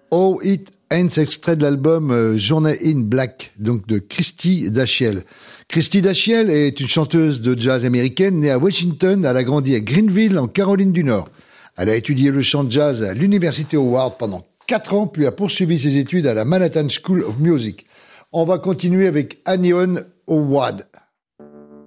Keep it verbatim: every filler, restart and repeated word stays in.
Oh It Ends, extrait de l'album euh, Journey in Black, donc de Christy Dashiell. Christy Dashiell est une chanteuse de jazz américaine née à Washington. Elle a grandi à Greenville, en Caroline du Nord. Elle a étudié le chant jazz à l'Université Howard pendant quatre ans, puis a poursuivi ses études à la Manhattan School of Music. On va continuer avec Anione Howard.